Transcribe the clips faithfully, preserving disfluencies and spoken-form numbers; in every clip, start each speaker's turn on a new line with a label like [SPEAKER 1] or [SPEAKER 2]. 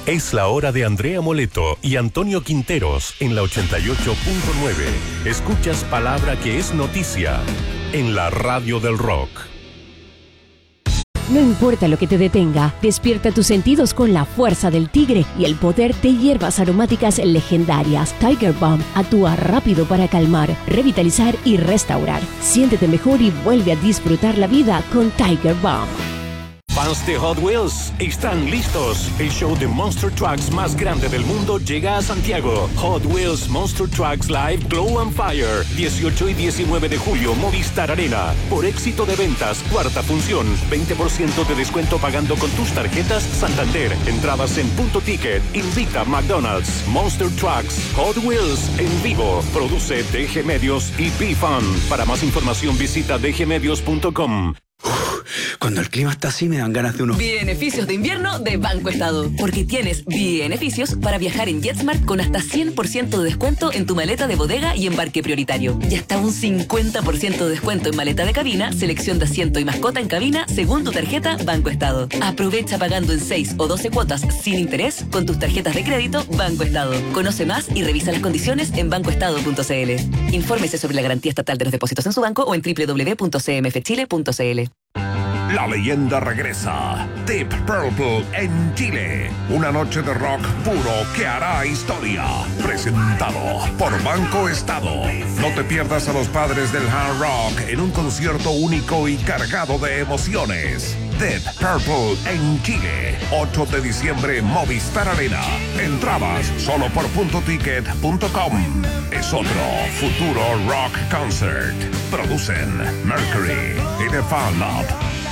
[SPEAKER 1] Es la hora de Andrea Moleto y Antonio Quinteros en la ochenta y ocho punto nueve. Escuchas palabra que es noticia en la radio del rock.
[SPEAKER 2] No importa lo que te detenga, despierta tus sentidos con la fuerza del tigre y el poder de hierbas aromáticas legendarias. Tiger Balm actúa rápido para calmar, revitalizar y restaurar. Siéntete mejor y vuelve a disfrutar la vida con Tiger Balm.
[SPEAKER 1] Fans de Hot Wheels están listos. El show de Monster Trucks más grande del mundo llega a Santiago. Hot Wheels Monster Trucks Live Glow and Fire. dieciocho y diecinueve de julio, Movistar Arena. Por éxito de ventas, cuarta función. veinte por ciento de descuento pagando con tus tarjetas Santander. Entradas en Punto Ticket. Invita McDonald's. Monster Trucks Hot Wheels en vivo. Produce D G Medios y B-Fun. Para más información visita d g medios punto com.
[SPEAKER 3] Cuando el clima está así me dan ganas de unos
[SPEAKER 4] beneficios de invierno de Banco Estado. Porque tienes beneficios para viajar en JetSmart con hasta cien por ciento de descuento en tu maleta de bodega y embarque prioritario. Y hasta un cincuenta por ciento de descuento en maleta de cabina, selección de asiento y mascota en cabina según tu tarjeta Banco Estado. Aprovecha pagando en seis o doce cuotas sin interés con tus tarjetas de crédito Banco Estado. Conoce más y revisa las condiciones en banco estado punto c l. Infórmese sobre la garantía estatal de los depósitos en su banco o en doble u doble u doble u punto c m f chile punto c l.
[SPEAKER 5] La leyenda regresa. Deep Purple en Chile. Una noche de rock puro que hará historia. Presentado por Banco Estado. No te pierdas a los padres del hard rock en un concierto único y cargado de emociones. Deep Purple en Chile. ocho de diciembre, Movistar Arena. Entradas solo por punto ticket punto com. Es otro futuro rock concert. Producen Mercury y The Fan Lab.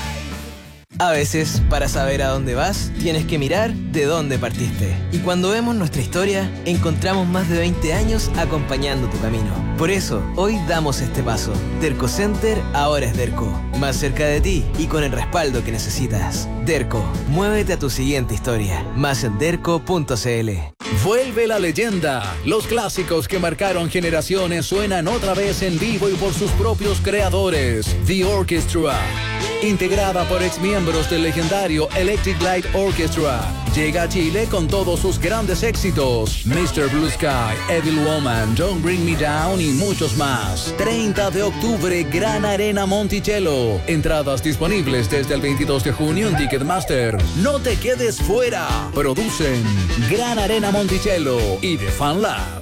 [SPEAKER 6] A veces, para saber a dónde vas, tienes que mirar de dónde partiste. Y cuando vemos nuestra historia, encontramos más de veinte años acompañando tu camino. Por eso, hoy damos este paso. Derco Center ahora es Derco. Más cerca de ti y con el respaldo que necesitas. Derco, muévete a tu siguiente historia. Más en derco punto c l.
[SPEAKER 7] Vuelve la leyenda. Los clásicos que marcaron generaciones suenan otra vez en vivo y por sus propios creadores. The Orchestra. Integrada por exmiembros del legendario Electric Light Orchestra, llega a Chile con todos sus grandes éxitos: mister Blue Sky, Evil Woman, Don't Bring Me Down y muchos más. treinta de octubre, Gran Arena Monticello. Entradas disponibles desde el veintidós de junio en Ticketmaster. No te quedes fuera. Producen Gran Arena Monticello y The Fan Lab.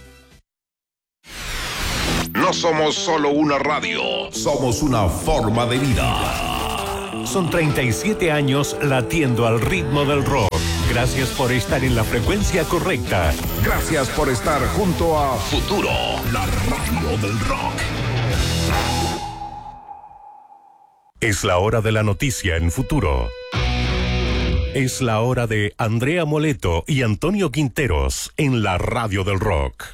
[SPEAKER 5] No somos solo una radio, somos una forma de vida.
[SPEAKER 1] Son treinta y siete años latiendo al ritmo del rock. Gracias por estar en la frecuencia correcta.
[SPEAKER 5] Gracias por estar junto a Futuro, la radio del rock.
[SPEAKER 1] Es la hora de la noticia en Futuro. Es la hora de Andrea Moleto y Antonio Quinteros en la radio del rock.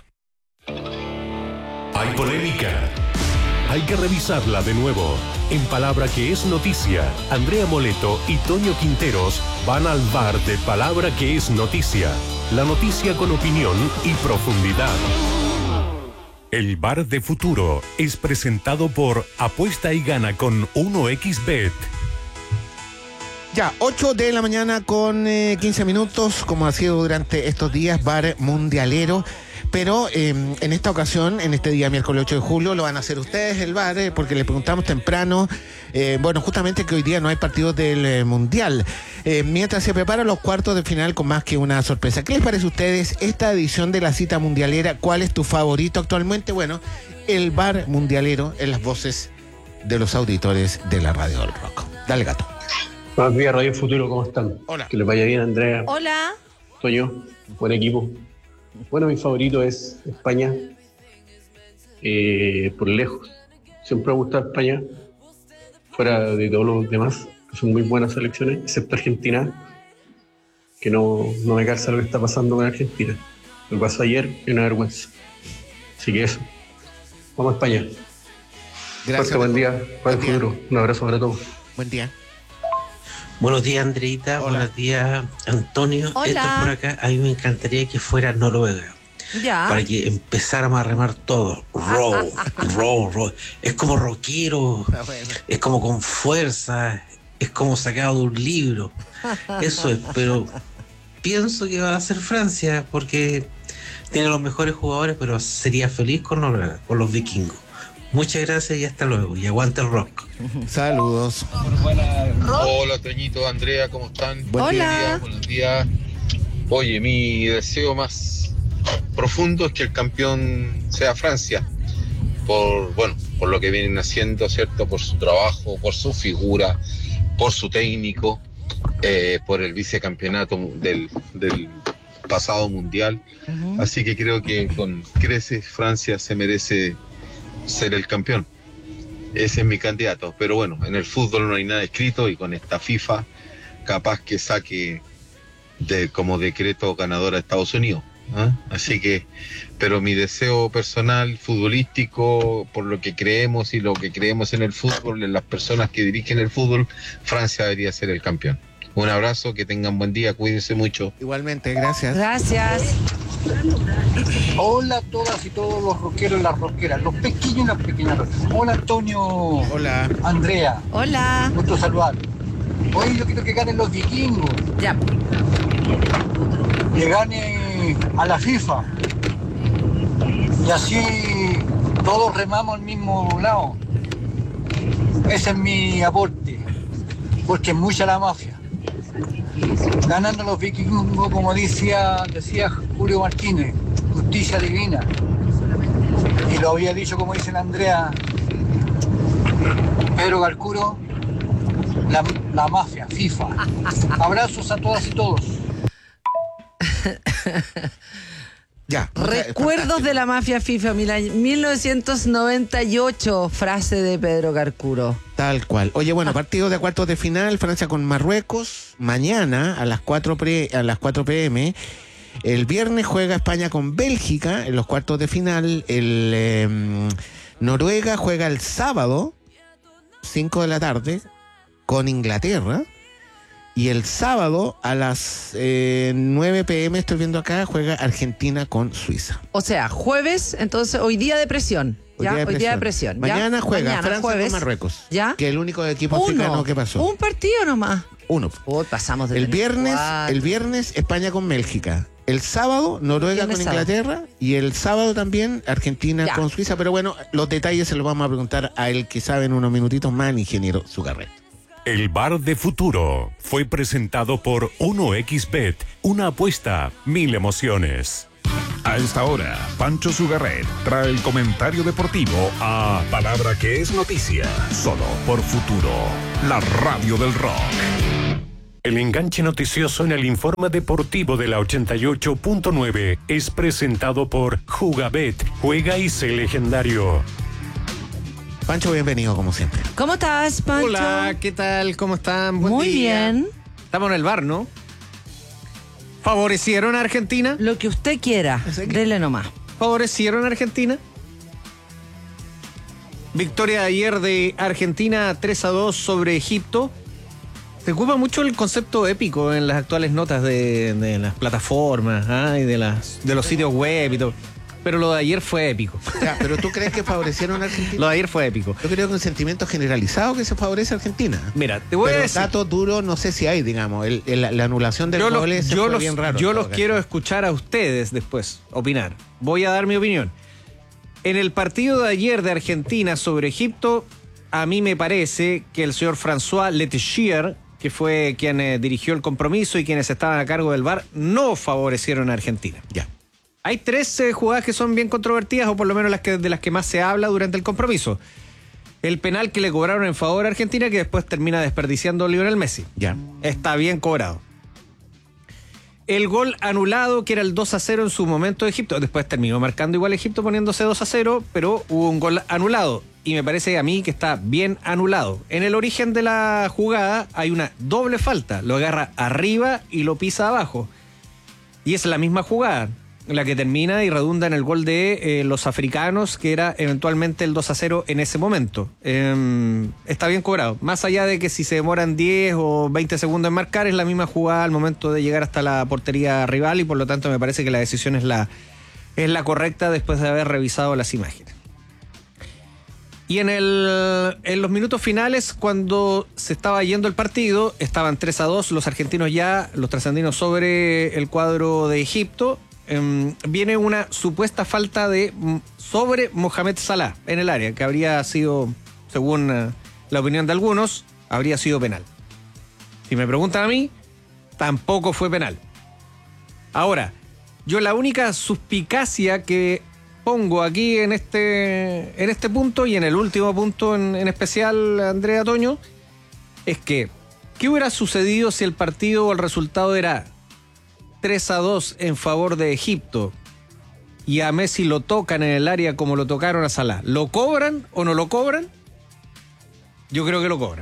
[SPEAKER 1] Hay polémica. Hay que revisarla de nuevo. En palabra que es noticia, Andrea Moleto y Toño Quinteros van al bar de palabra que es noticia. La noticia con opinión y profundidad. El bar de Futuro es presentado por Apuesta y Gana con uno equis bet.
[SPEAKER 8] Ya, ocho de la mañana con eh, quince minutos, como ha sido durante estos días, bar mundialero. Pero eh, en esta ocasión, en este día miércoles ocho de julio, lo van a hacer ustedes, el bar, eh, porque le preguntamos temprano, eh, bueno, justamente que hoy día no hay partidos del eh, Mundial, eh, mientras se preparan los cuartos de final con más que una sorpresa. ¿Qué les parece a ustedes esta edición de la cita mundialera? ¿Cuál es tu favorito actualmente? Bueno, el bar mundialero en las voces de los auditores de la radio del rock. Dale, gato.
[SPEAKER 9] Buenos días, Radio Futuro, ¿cómo están?
[SPEAKER 8] Hola.
[SPEAKER 9] Que les vaya bien, Andrea.
[SPEAKER 10] Hola.
[SPEAKER 9] Toño, buen equipo. Bueno, mi favorito es España, eh, por lejos. Siempre me ha gustado España, fuera de todos los demás, que son muy buenas selecciones, excepto Argentina, que no, no me calza lo que está pasando con Argentina. Lo que pasó ayer es una vergüenza. Así que eso. Vamos a España.
[SPEAKER 8] Gracias.
[SPEAKER 9] Fuerte, buen día, buen futuro. Un abrazo para todos.
[SPEAKER 8] Buen día.
[SPEAKER 11] Buenos días, Andreita.
[SPEAKER 8] Hola.
[SPEAKER 11] Buenos días, Antonio.
[SPEAKER 10] Hola.
[SPEAKER 11] Esto por acá, a mí me encantaría que fuera Noruega.
[SPEAKER 10] Ya.
[SPEAKER 11] Para que empezáramos a remar todo. Row, row, row. Es como rockero, es como con fuerza, es como sacado de un libro. Eso es, pero pienso que va a ser Francia, porque tiene los mejores jugadores, pero sería feliz con Noruega, con los vikingos. Muchas gracias y hasta luego. Y aguanta el rock.
[SPEAKER 8] Saludos.
[SPEAKER 10] Hola, Toñito, Andrea, ¿cómo están?
[SPEAKER 8] Buen
[SPEAKER 12] Hola.
[SPEAKER 10] día. Buenos días. Oye, mi deseo más profundo es que el campeón sea Francia. Por, bueno, por lo que vienen haciendo, ¿cierto? Por su trabajo, por su figura, por su técnico, eh, por el vicecampeonato del, del pasado mundial. Uh-huh. Así que creo que con creces Francia se merece ser el campeón. Ese es mi candidato. Pero bueno, en el fútbol no hay nada escrito y con esta FIFA capaz que saque de, como decreto ganador a Estados Unidos. ¿eh? Así que, pero mi deseo personal, futbolístico, por lo que creemos y lo que creemos en el fútbol, en las personas que dirigen el fútbol, Francia debería ser el campeón. Un abrazo, que tengan buen día, cuídense mucho.
[SPEAKER 8] Igualmente, gracias.
[SPEAKER 12] Gracias.
[SPEAKER 13] Hola a todas y todos los rockeros y las rockeras, los pequeños y las pequeñas. Hola Antonio.
[SPEAKER 8] Hola.
[SPEAKER 13] Andrea.
[SPEAKER 12] Hola.
[SPEAKER 13] Gusto saludar. Hoy yo quiero que ganen los vikingos.
[SPEAKER 12] Ya.
[SPEAKER 13] Que gane a la FIFA. Y así todos remamos al mismo lado. Ese es mi aporte. Porque es mucha la mafia. Ganando los vikingos, como decía, decía Julio Martínez, justicia divina. Y lo había dicho, como dice la Andrea, Pedro Garcuro, la, la mafia, FIFA. Abrazos a todas y todos.
[SPEAKER 8] Ya.
[SPEAKER 12] Recuerdos de la mafia FIFA, mil novecientos noventa y ocho, frase de Pedro Garcuro.
[SPEAKER 8] Tal cual. Oye, bueno, partido de cuartos de final, Francia con Marruecos, mañana a las cuatro pre, a las cuatro pe eme. El viernes juega España con Bélgica en los cuartos de final. El eh, Noruega juega el sábado, cinco de la tarde, con Inglaterra. Y el sábado a las eh, nueve pe eme, estoy viendo acá, juega Argentina con Suiza.
[SPEAKER 12] O sea, jueves, entonces hoy día de presión.
[SPEAKER 8] Hoy
[SPEAKER 12] ¿ya?
[SPEAKER 8] día de
[SPEAKER 12] Hoy día de
[SPEAKER 8] presión.
[SPEAKER 12] presión.
[SPEAKER 8] Mañana
[SPEAKER 12] ¿ya?
[SPEAKER 8] juega
[SPEAKER 12] Mañana,
[SPEAKER 8] Francia
[SPEAKER 12] jueves.
[SPEAKER 8] con Marruecos.
[SPEAKER 12] ¿Ya?
[SPEAKER 8] Que es el único equipo
[SPEAKER 12] Uno.
[SPEAKER 8] africano que pasó.
[SPEAKER 12] Un partido nomás.
[SPEAKER 8] Uno.
[SPEAKER 12] Oh, pasamos de
[SPEAKER 8] el
[SPEAKER 12] tener
[SPEAKER 8] viernes,
[SPEAKER 12] cuatro.
[SPEAKER 8] el viernes España con Bélgica. El sábado Noruega
[SPEAKER 12] Viernes,
[SPEAKER 8] con Inglaterra
[SPEAKER 12] sábado.
[SPEAKER 8] y el sábado también Argentina
[SPEAKER 12] Ya.
[SPEAKER 8] con Suiza. Pero bueno, los detalles se los vamos a preguntar a el que sabe en unos minutitos más, el ingeniero Zucarret.
[SPEAKER 1] El Bar de Futuro fue presentado por uno equis bet, una apuesta, mil emociones.
[SPEAKER 5] A esta hora, Pancho Zugarret trae el comentario deportivo a Palabra que es noticia, solo por Futuro, la radio del rock.
[SPEAKER 1] El enganche noticioso en el informe deportivo de la ochenta y ocho punto nueve es presentado por Jugabet, juega y sé legendario.
[SPEAKER 8] Pancho, bienvenido como siempre.
[SPEAKER 12] ¿Cómo estás, Pancho?
[SPEAKER 14] Hola, ¿qué tal? ¿Cómo están? Buen
[SPEAKER 12] Muy
[SPEAKER 14] día.
[SPEAKER 12] bien.
[SPEAKER 14] Estamos en el bar, ¿no? ¿Favorecieron a Argentina?
[SPEAKER 12] Lo que usted quiera, dele nomás.
[SPEAKER 14] ¿Favorecieron a Argentina? Victoria de ayer de Argentina tres a dos sobre Egipto. Se ocupa mucho el concepto épico en las actuales notas de, de las plataformas, ¿ah? Y de, las, de los sitios web y todo. Pero lo de ayer fue épico.
[SPEAKER 8] Ya, pero ¿tú crees que favorecieron a Argentina?
[SPEAKER 14] Lo de ayer fue épico.
[SPEAKER 8] Yo creo que un sentimiento generalizado que se favorece a Argentina.
[SPEAKER 14] Mira, te voy
[SPEAKER 8] pero
[SPEAKER 14] a decir.
[SPEAKER 8] datos duros no sé si hay, digamos. El, el, la anulación del
[SPEAKER 14] Yo,
[SPEAKER 8] gol
[SPEAKER 14] lo,
[SPEAKER 8] ese
[SPEAKER 14] yo
[SPEAKER 8] fue
[SPEAKER 14] los,
[SPEAKER 8] bien raro.
[SPEAKER 14] yo los quiero escuchar a ustedes después, opinar. Voy a dar mi opinión. En el partido de ayer de Argentina sobre Egipto, a mí me parece que el señor François Letelier, que fue quien eh, dirigió el compromiso y quienes estaban a cargo del V A R, no favorecieron a Argentina.
[SPEAKER 8] Ya.
[SPEAKER 14] Hay tres eh, jugadas que son bien controvertidas, o por lo menos las que, de las que más se habla durante el compromiso. El penal que le cobraron en favor a Argentina, que después termina desperdiciando Lionel Messi.
[SPEAKER 8] Ya.
[SPEAKER 14] Está bien cobrado. El gol anulado, que era el dos a cero en su momento de Egipto. Después terminó marcando igual Egipto poniéndose dos a cero, pero hubo un gol anulado. Y me parece a mí que está bien anulado. En el origen de la jugada hay una doble falta. Lo agarra arriba y lo pisa abajo. Y es la misma jugada la que termina y redunda en el gol de eh, los africanos, que era eventualmente el dos a cero en ese momento. Eh, está bien cobrado. Más allá de que si se demoran diez o veinte segundos en marcar, es la misma jugada al momento de llegar hasta la portería rival, y por lo tanto me parece que la decisión es la, es la correcta después de haber revisado las imágenes. Y en, el, en los minutos finales, cuando se estaba yendo el partido, estaban tres a dos los argentinos ya, los trasandinos sobre el cuadro de Egipto. Eh, viene una supuesta falta de sobre Mohamed Salah en el área, que habría sido, según uh, la opinión de algunos, habría sido penal. Si me preguntan a mí, tampoco fue penal. Ahora, yo la única suspicacia que pongo aquí en este, en este punto y en el último punto en, en especial, Andrea Toño, es que, ¿qué hubiera sucedido si el partido o el resultado era tres a dos en favor de Egipto y a Messi lo tocan en el área como lo tocaron a Salah? ¿Lo cobran o no lo cobran? Yo creo que lo cobran.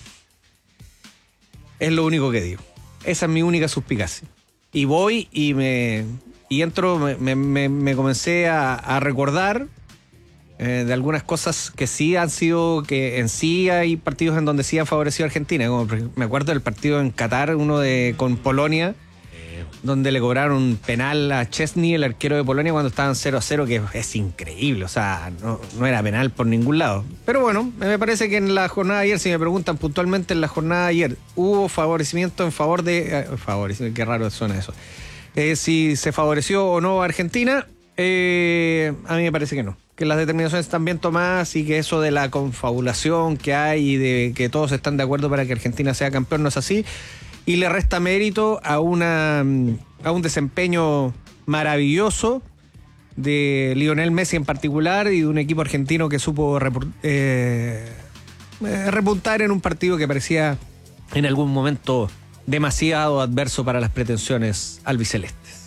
[SPEAKER 14] Es lo único que digo. Esa es mi única suspicacia. Y voy y me... Y entro, me, me, me comencé a, a recordar eh, de algunas cosas que sí han sido, que en sí hay partidos en donde sí han favorecido a Argentina. Como me acuerdo del partido en Qatar, uno de con Polonia, donde le cobraron un penal a Chesney, el arquero de Polonia, cuando estaban cero a cero, que es increíble. O sea, no, no era penal por ningún lado. Pero bueno, me parece que en la jornada de ayer, si me preguntan puntualmente, en la jornada de ayer, ¿hubo favorecimiento en favor de... Eh, favorecimiento, qué raro suena eso. Eh, si se favoreció o no a Argentina, eh, a mí me parece que no. Que las determinaciones están bien tomadas y que eso de la confabulación que hay y de que todos están de acuerdo para que Argentina sea campeón no es así. Y le resta mérito a, una, a un desempeño maravilloso de Lionel Messi en particular y de un equipo argentino que supo repu- eh, repuntar en un partido que parecía en algún momento demasiado adverso para las pretensiones albicelestes.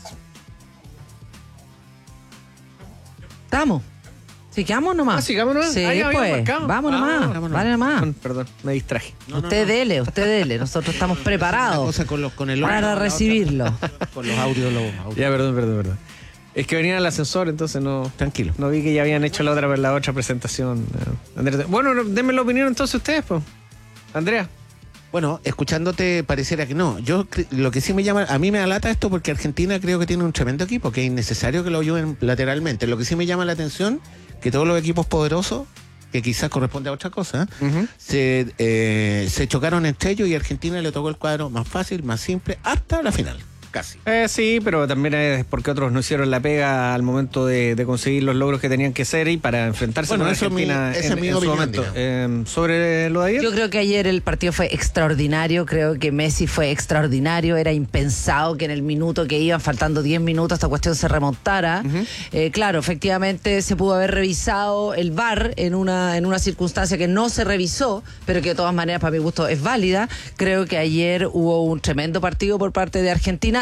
[SPEAKER 12] ¿Estamos? ¿Sigamos nomás?
[SPEAKER 14] Ah, sigamos nomás.
[SPEAKER 12] Sí,
[SPEAKER 14] ah, ya,
[SPEAKER 12] pues.
[SPEAKER 14] marcado.
[SPEAKER 12] Vamos
[SPEAKER 14] ah,
[SPEAKER 12] nomás.
[SPEAKER 14] Vámonos.
[SPEAKER 12] Vale nomás.
[SPEAKER 14] Perdón, perdón, me distraje.
[SPEAKER 12] No, usted no, no. dele, usted dele. Nosotros estamos preparados
[SPEAKER 8] cosa con los, con el
[SPEAKER 12] para
[SPEAKER 8] oro,
[SPEAKER 12] recibirlo.
[SPEAKER 8] Con los audios. Los audios.
[SPEAKER 14] Ya, perdón, perdón, perdón. Es que venía al ascensor, entonces no...
[SPEAKER 8] Tranquilo.
[SPEAKER 14] No vi que ya habían hecho la otra, la otra presentación. Andrea. Bueno, denme la opinión entonces ustedes, pues. Andrea.
[SPEAKER 8] Bueno, escuchándote pareciera que no. Yo lo que sí me llama, a mí me alata esto porque Argentina creo que tiene un tremendo equipo, que es innecesario que lo ayuden lateralmente. Lo que sí me llama la atención, que todos los equipos poderosos, que quizás corresponde a otra cosa, uh-huh. se, eh, se chocaron entre ellos y a Argentina le tocó el cuadro más fácil, más simple, hasta la final. Casi.
[SPEAKER 14] Eh, sí, pero también es porque otros no hicieron la pega al momento de, de conseguir los logros que tenían que ser y para enfrentarse
[SPEAKER 8] bueno,
[SPEAKER 14] con
[SPEAKER 8] eso
[SPEAKER 14] Argentina
[SPEAKER 8] mi, esa
[SPEAKER 14] en,
[SPEAKER 8] es mi
[SPEAKER 14] en su
[SPEAKER 8] opinión,
[SPEAKER 14] momento. Eh, sobre lo de ayer.
[SPEAKER 12] Yo creo que ayer el partido fue extraordinario. Creo que Messi fue extraordinario. Era impensado que en el minuto que iban, faltando diez minutos, esta cuestión se remontara. Uh-huh. Eh, claro, efectivamente se pudo haber revisado el V A R en una, en una circunstancia que no se revisó, pero que de todas maneras, para mi gusto, es válida. Creo que ayer hubo un tremendo partido por parte de Argentina.